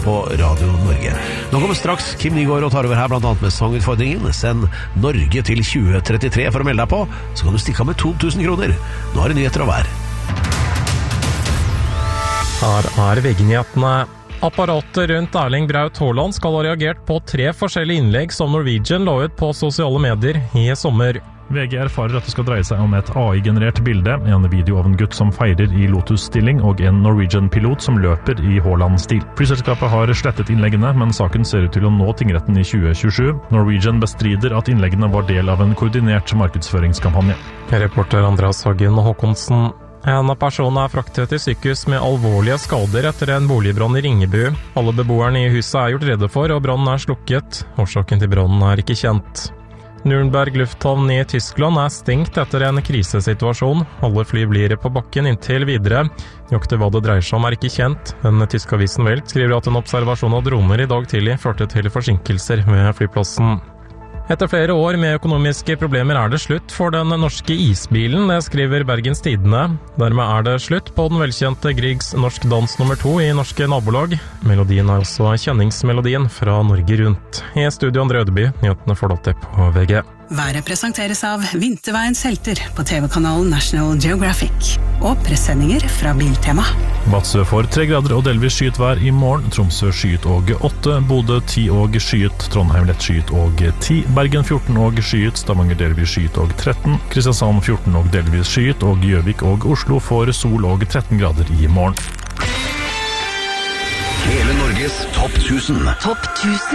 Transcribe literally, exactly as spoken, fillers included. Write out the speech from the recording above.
på Radio Norge. Nå kommer straks Kim Nygaard og tar over her, blant annet med sangutfordringen. Send Norge til tjue trettitre for å melde deg på, så kan du stikke av med to tusen kroner. Nå er det nyheter og vær. Her er V G-nyhetene. Apparatet rundt Erling Braut Haaland skal ha reagert på tre forskjellige innlegg som Norwegian la ut på sosiale medier i sommer. V G erfarer at det skal dreie seg om et A I-generert bilde, en video av en gutt som feirer i Lotus-stilling og en Norwegian-pilot som løper i Haaland-stil. Flyselskapet har slettet innleggene, men saken ser ut til å nå tingretten i tjue tjuesju. Norwegian bestrider at innleggene var del av en koordinert markedsføringskampanje. Reporter Andreas Hagen Håkonsen. En person er fraktet til sykehus med alvorlige skader etter en boligbrann i Ringebu. Alle beboerne i huset er gjort redde for, og brannen er slukket. Årsaken til brannen er ikke kjent. Nürnberg lufthavn i Tyskland er stengt etter en krisesituasjon. Alle fly blir på bakken inntil videre. Nøyaktig hva det dreier seg om er ikke kjent. Den tyske avisen Welt skriver at en observasjon av droner i dag tidlig førte til forsinkelser ved flyplassen. Etter flere år med økonomiske problemer er det slutt for den norske isbilen, det skriver Bergens Tidende. Dermed er det slutt på den velkjente Griegs Norsk Dans nummer to i norske nabolag. Melodien er også kjenningsmelodien fra Norge Rundt. I studio Andre Ødeby, nyhetene får dere på V G. Været presenteres av Vinterveiens helter på T V-kanalen National Geographic og pressendinger fra Biltema. Vadsø får tre grader og delvis skyet vær i morgen. Tromsø skyet og åtte, Bodø ti og skyet, Trondheim lett skyet og ti, Bergen fjorten og skyet, Stavanger delvis skyet og tretten, Kristiansand fjorten og delvis skyet, og Gjøvik og Oslo får sol og tretten grader i morgen. Hele Norges topp tusen. Topp tusen.